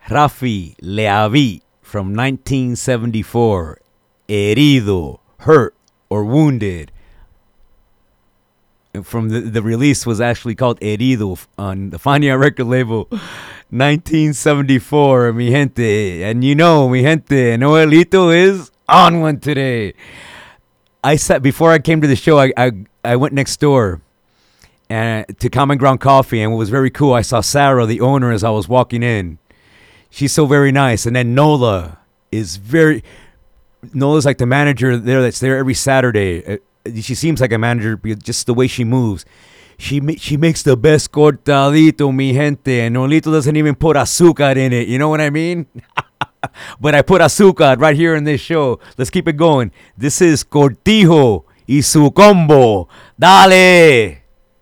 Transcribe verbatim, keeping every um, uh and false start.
Rafi Leavi from nineteen seventy-four. Herido, hurt or wounded. From the, the release was actually called Herido on the Fania record label, nineteen seventy-four, mi gente. And you know, mi gente, Noelito is on one today. I sat, before I came to the show, I, I, I went next door and to Common Ground Coffee, and what was very cool, I saw Sarah, the owner, as I was walking in. She's so very nice. And then Nola is very, Nola's like the manager there that's there every Saturday. She seems like a manager, just the way she moves. She she makes the best cortadito, mi gente, and Nolito doesn't even put azúcar in it. You know what I mean? But I put azúcar right here in this show. Let's keep it going. This is Cortijo y su combo. Dale!